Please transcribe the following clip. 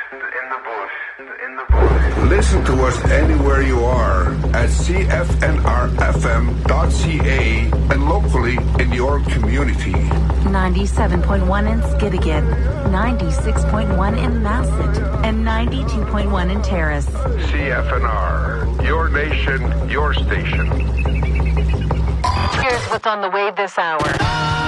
Listen to us anywhere you are at cfnrfm.ca and locally in your community. 97.1 in Skibigin, 96.1 in Masset, and 92.1 in Terrace. CFNR, your nation, your station. Here's what's on the way this hour.